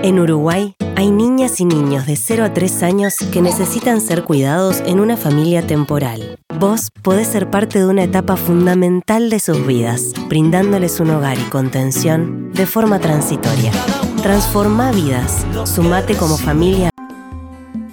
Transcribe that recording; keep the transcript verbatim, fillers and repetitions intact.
En Uruguay hay niñas y niños de cero a tres años que necesitan ser cuidados en una familia temporal. Vos podés ser parte de una etapa fundamental de sus vidas, brindándoles un hogar y contención de forma transitoria. Transformá vidas. Sumate como familia